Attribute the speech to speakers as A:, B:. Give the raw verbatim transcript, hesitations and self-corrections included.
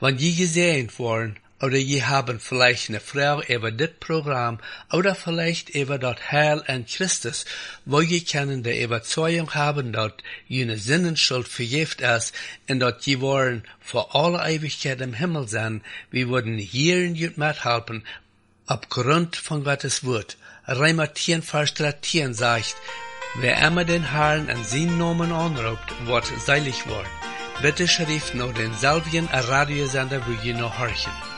A: Wenn je gesehen worden, oder je haben vielleicht eine Frau über das Programm oder vielleicht über das Heil an Christus, wo je können die Überzeugung haben, dass jene Sinnenschuld vergift ist und dass je wollen vor alle Ewigkeit im Himmel sein, wir würden hier in jut mithelfen, aufgrund von Gottes Wort. Römer zehn, Vers dreizehn sagt, wer immer den Herrn an seinen Namen anruft, wird seilig worden. Bitte schrift noch denselben Radiosender, wo je noch horchen.